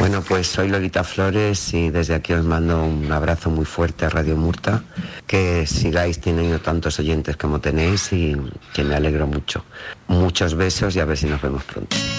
Bueno, pues soy Lolita Flores y desde aquí os mando un abrazo muy fuerte a Radio Murta, que sigáis teniendo tantos oyentes como tenéis y que me alegro mucho. Muchos besos y a ver si nos vemos pronto.